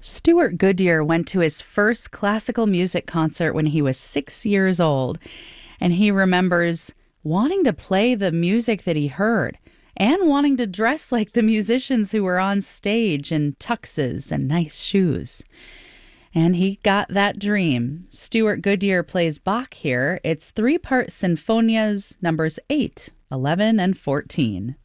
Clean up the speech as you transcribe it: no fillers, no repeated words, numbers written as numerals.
Stuart Goodyear went to his first classical music concert when he was 6 years old, and he remembers wanting to play the music that he heard and wanting to dress like the musicians who were on stage in tuxes and nice shoes. And he got that dream. Stuart Goodyear plays Bach here. It's three-part sinfonias, numbers 8, 11, and 14.